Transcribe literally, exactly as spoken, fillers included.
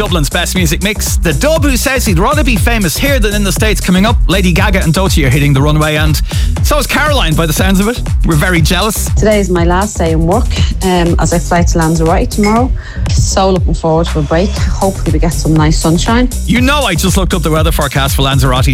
Dublin's best music mix. The Dub, who says he'd rather be famous here than in the States, coming up. Lady Gaga and Doechii are hitting the runway, and so is Caroline by the sounds of it. We're very jealous. Today is my last day in work um, as I fly to Lanzarote tomorrow. So looking forward to a break. Hopefully we get some nice sunshine. You know I just looked up the weather forecast for Lanzarote.